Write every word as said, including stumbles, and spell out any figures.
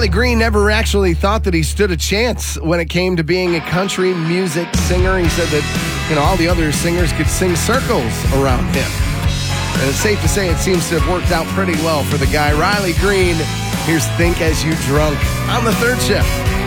Riley Green never actually thought that he stood a chance when it came to being a country music singer. He said that, you know, all the other singers could sing circles around him. And it's safe to say it seems to have worked out pretty well for the guy. Riley Green, here's Think As You Drunk on the third shift.